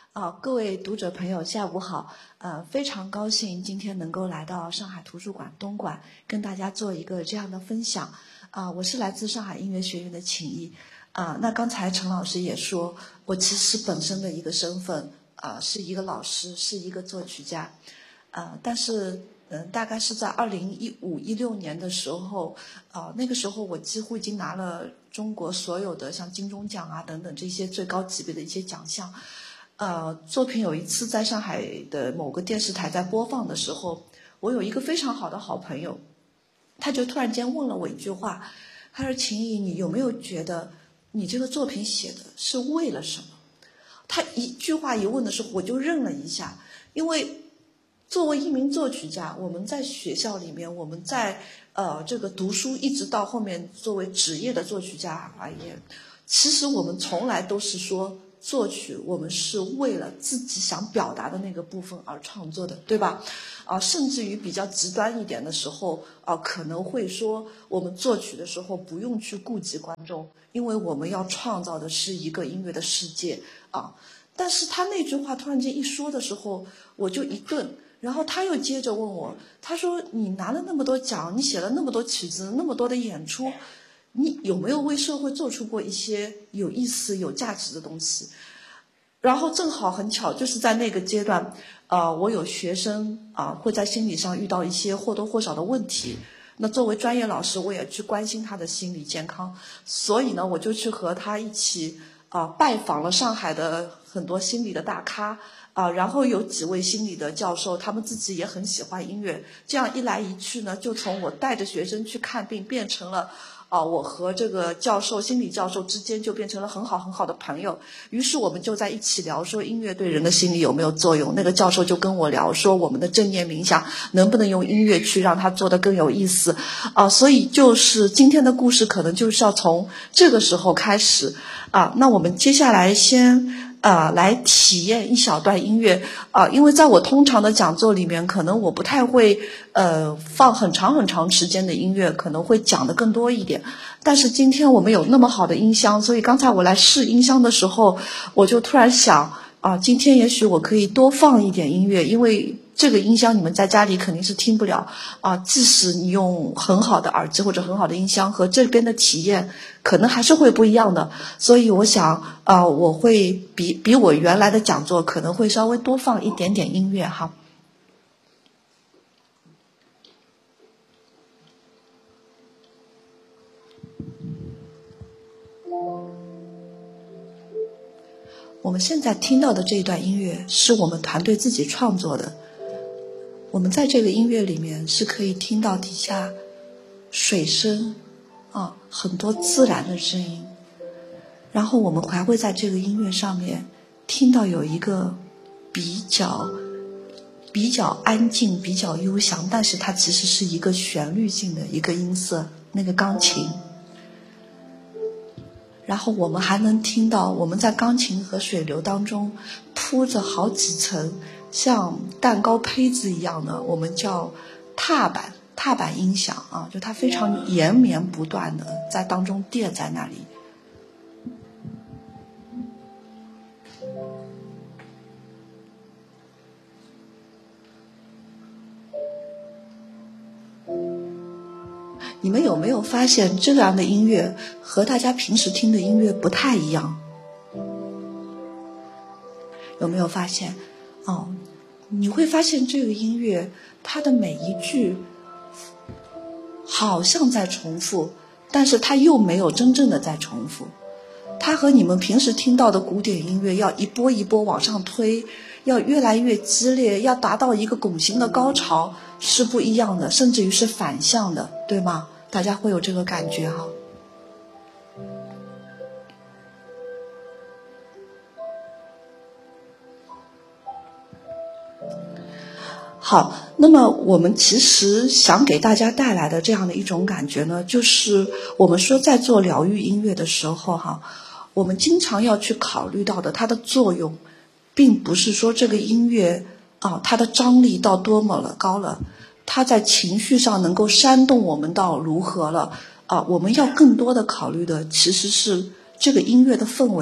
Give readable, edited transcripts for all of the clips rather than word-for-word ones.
各位读者朋友，下午好。非常高兴今天能够来到上海图书馆东馆，跟大家做一个这样的分享。我是来自上海音乐学院的秦毅。那刚才陈老师也说，我其实本身的一个身份是一个老师，是一个作曲家。但是大概是在2015-16年的时候，那个时候我几乎已经拿了中国所有的像金钟奖等等这些最高级别的一些奖项。作品有一次在上海的某个电视台在播放的时候，我有一个非常好的好朋友，他就突然间问了我一句话，他说：“秦毅，你有没有觉得你这个作品写的是为了什么？”他一句话一问的时候，我就愣了一下，因为作为一名作曲家，我们在学校里面，我们在这个读书，一直到后面作为职业的作曲家而言，其实我们从来都是说作曲，我们是为了自己想表达的那个部分而创作的，对吧？甚至于比较极端一点的时候，可能会说我们作曲的时候不用去顾及观众，因为我们要创造的是一个音乐的世界但是他那句话突然间一说的时候，我就一顿。然后他又接着问我，他说：“你拿了那么多奖，你写了那么多曲子，那么多的演出，你有没有为社会做出过一些有意思、有价值的东西？”然后正好很巧，就是在那个阶段，我有学生会在心理上遇到一些或多或少的问题。那作为专业老师，我也去关心他的心理健康，所以呢，我就去和他一起拜访了上海的很多心理的大咖然后有几位心理的教授，他们自己也很喜欢音乐。这样一来一去呢，就从我带着学生去看病，变成了我和这个教授、心理教授之间就变成了很好很好的朋友。于是我们就在一起聊说音乐对人的心理有没有作用。那个教授就跟我聊说我们的正念冥想能不能用音乐去让它做得更有意思所以就是今天的故事可能就是要从这个时候开始那我们接下来先来体验一小段音乐因为在我通常的讲座里面，可能我不太会放很长很长时间的音乐，可能会讲的更多一点。但是今天我们有那么好的音箱，所以刚才我来试音箱的时候，我就突然想今天也许我可以多放一点音乐，因为这个音箱你们在家里肯定是听不了即使你用很好的耳机或者很好的音箱，和这边的体验可能还是会不一样的。所以我想我会比我原来的讲座可能会稍微多放一点点音乐哈。我们现在听到的这一段音乐是我们团队自己创作的。我们在这个音乐里面是可以听到底下水声很多自然的声音，然后我们还会在这个音乐上面听到有一个比较安静、比较悠详，但是它其实是一个旋律性的一个音色，那个钢琴。然后我们还能听到我们在钢琴和水流当中铺着好几层像蛋糕胚子一样的，我们叫踏板音响就它非常延绵不断的在当中垫在那里。你们有没有发现这样的音乐和大家平时听的音乐不太一样？有没有发现你会发现这个音乐它的每一句好像在重复，但是它又没有真正的在重复。它和你们平时听到的古典音乐要一波一波往上推，要越来越激烈，要达到一个拱形的高潮是不一样的，甚至于是反向的，对吗？大家会有这个感觉哈。好，那么我们其实想给大家带来的这样的一种感觉呢，就是我们说在做疗愈音乐的时候我们经常要去考虑到的它的作用，并不是说这个音乐它的张力到多么了高了，它在情绪上能够煽动我们到如何了我们要更多的考虑的其实是这个音乐的氛围，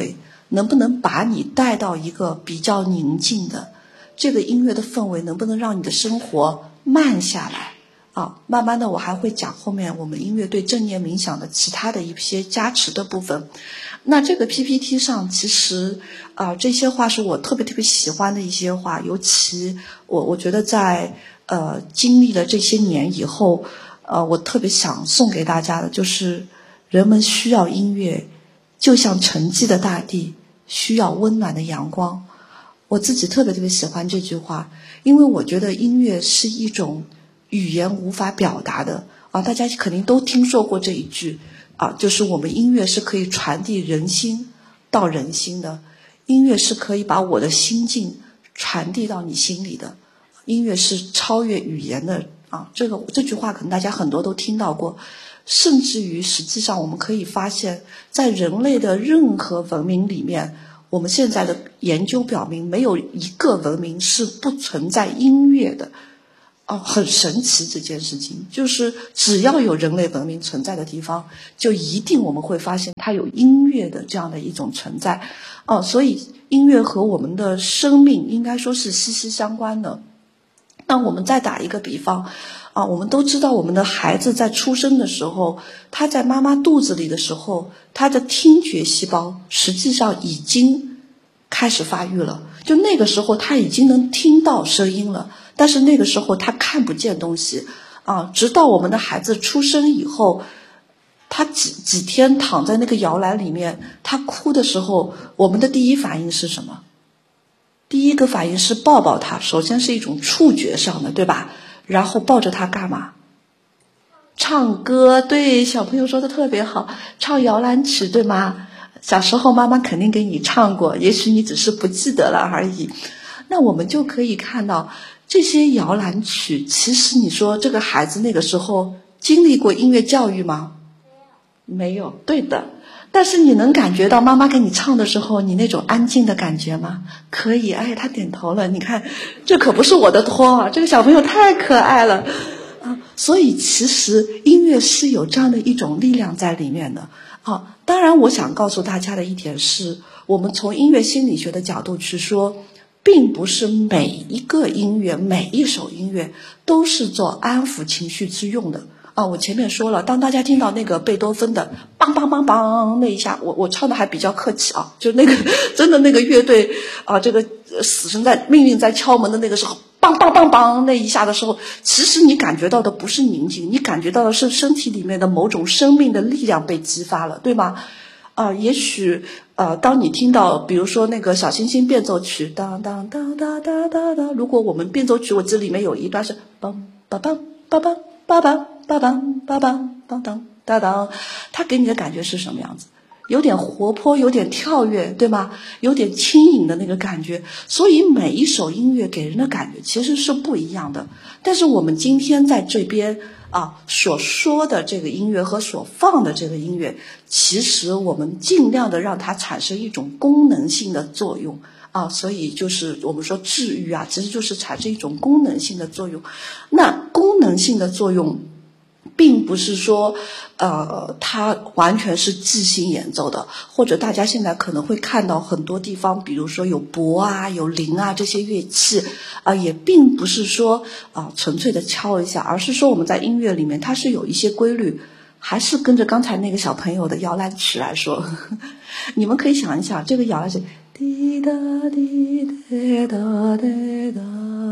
能不能把你带到一个比较宁静的这个音乐的氛围，能不能让你的生活慢下来慢慢的我还会讲后面我们音乐对正念冥想的其他的一些加持的部分。那这个 PPT 上其实这些话是我特别特别喜欢的一些话，尤其我觉得在经历了这些年以后，我特别想送给大家的就是人们需要音乐，就像沉寂的大地需要温暖的阳光。我自己特别特别喜欢这句话，因为我觉得音乐是一种语言无法表达的大家肯定都听说过这一句就是我们音乐是可以传递人心到人心的，音乐是可以把我的心境传递到你心里的，音乐是超越语言的这句话可能大家很多都听到过，甚至于实际上我们可以发现，在人类的任何文明里面，我们现在的研究表明，没有一个文明是不存在音乐的很神奇这件事情，就是只要有人类文明存在的地方，就一定我们会发现它有音乐的这样的一种存在所以音乐和我们的生命应该说是息息相关的。那我们再打一个比方我们都知道我们的孩子在出生的时候，他在妈妈肚子里的时候，他的听觉细胞实际上已经开始发育了，就那个时候他已经能听到声音了，但是那个时候他看不见东西直到我们的孩子出生以后，他几天躺在那个摇篮里面，他哭的时候，我们的第一反应是什么？第一个反应是抱抱他，首先是一种触觉上的，对吧？然后抱着他干嘛？唱歌，对，小朋友说的特别好，唱摇篮曲，对吗？小时候妈妈肯定给你唱过，也许你只是不记得了而已。那我们就可以看到这些摇篮曲，其实你说这个孩子那个时候经历过音乐教育吗？没有，对的。但是你能感觉到妈妈给你唱的时候你那种安静的感觉吗？可以，他点头了，你看这可不是我的托这个小朋友太可爱了所以其实音乐是有这样的一种力量在里面的当然我想告诉大家的一点是，我们从音乐心理学的角度去说，并不是每一个音乐每一首音乐都是做安抚情绪之用的我前面说了，当大家听到那个贝多芬的梆梆梆梆那一下，我唱的还比较客气就那个真的那个乐队这个死神在命运在敲门的那个时候，梆梆梆梆那一下的时候，其实你感觉到的不是宁静，你感觉到的是身体里面的某种生命的力量被激发了，对吗？也许当你听到比如说那个小星星变奏曲当当当当当当当，如果我们变奏曲我记得里面有一段是梆梆梆梆梆梆梆梆梆梆梆梆当当当，它给你的感觉是什么样子？有点活泼，有点跳跃，对吗？有点轻盈的那个感觉。所以每一首音乐给人的感觉其实是不一样的。但是我们今天在这边所说的这个音乐和所放的这个音乐，其实我们尽量的让它产生一种功能性的作用所以就是我们说治愈其实就是产生一种功能性的作用。那功能性的作用并不是说它完全是即兴演奏的，或者大家现在可能会看到很多地方比如说有钹有铃这些乐器也并不是说纯粹的敲一下，而是说我们在音乐里面它是有一些规律，还是跟着刚才那个小朋友的摇篮曲来说你们可以想一想，这个摇篮曲滴答滴答答滴答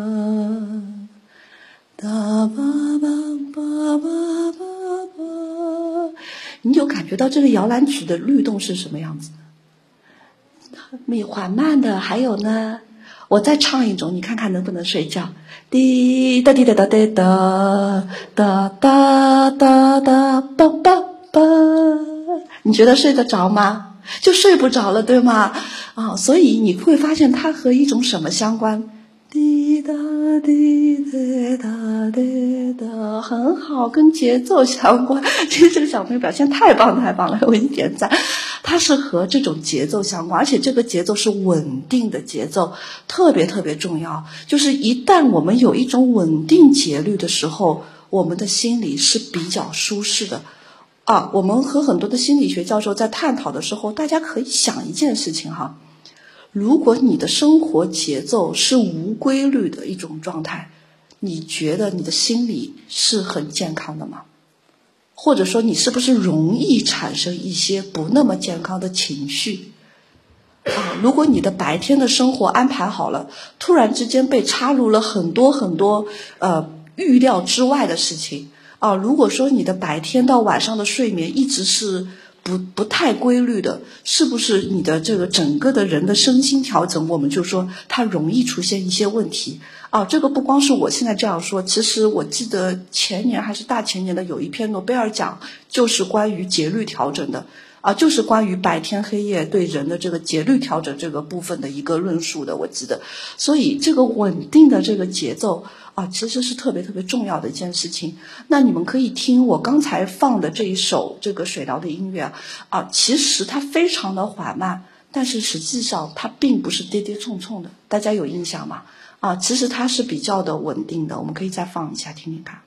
哒吧吧吧吧吧吧，你就感觉到这个摇篮曲的律动是什么样子的，缓慢的。还有呢，我再唱一种，你看看能不能睡觉。滴答滴答答滴答哒哒哒哒吧吧吧，你觉得睡得着吗？就睡不着了，对吗？所以你会发现它和一种什么相关？滴答滴答滴答，很好，跟节奏相关。其实这个小朋友表现太棒太棒了，我给你点赞。它是和这种节奏相关，而且这个节奏是稳定的节奏，特别特别重要。就是一旦我们有一种稳定节律的时候，我们的心里是比较舒适的。 我们和很多的心理学教授在探讨的时候，大家可以想一件事情哈，如果你的生活节奏是无规律的一种状态，你觉得你的心理是很健康的吗？或者说你是不是容易产生一些不那么健康的情绪？如果你的白天的生活安排好了，突然之间被插入了很多很多预料之外的事情如果说你的白天到晚上的睡眠一直是不太规律的，是不是你的这个整个的人的身心调整，我们就说它容易出现一些问题这个不光是我现在这样说，其实我记得前年还是大前年的有一篇诺贝尔奖就是关于节律调整的就是关于白天黑夜对人的这个节律调整这个部分的一个论述的，我记得。所以这个稳定的这个节奏其实是特别特别重要的一件事情。那你们可以听我刚才放的这一首这个水疗的音乐其实它非常的缓慢，但是实际上它并不是跌跌冲冲的，大家有印象吗？其实它是比较的稳定的，我们可以再放一下听听看。